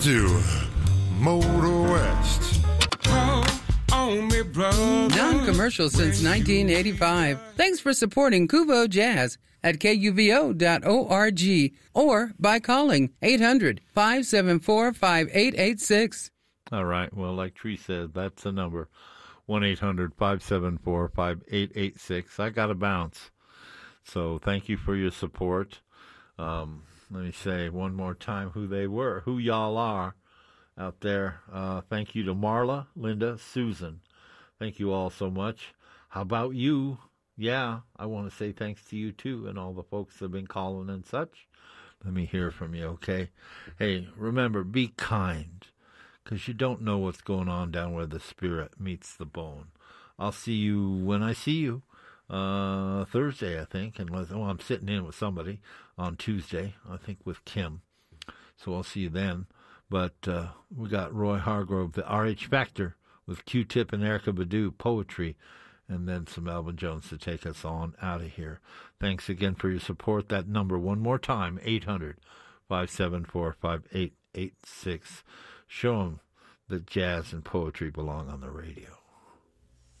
To Motor West. On me, brother. Non-commercial since 1985. Thanks for supporting Kuvo Jazz at KUVO.org or by calling 800-574-5886. All right. Well, like Tree said, that's the number, 1-800-574-5886. I got to bounce. So thank you for your support. Let me say one more time who they were, who y'all are out there. Thank you to Marla, Linda, Susan. Thank you all so much. How about you? Yeah, I want to say thanks to you too and all the folks that have been calling and such. Let me hear from you, okay? Hey, remember, be kind, because you don't know what's going on down where the spirit meets the bone. I'll see you when I see you. Thursday, I think, unless I'm sitting in with somebody on Tuesday, I think with Kim. So I'll see you then. But we got Roy Hargrove, the RH Factor, with Q-Tip and Erykah Badu, poetry, and then some Alvin Jones to take us on out of here. Thanks again for your support. That number, one more time, 800-574-5886. Show them that jazz and poetry belong on the radio.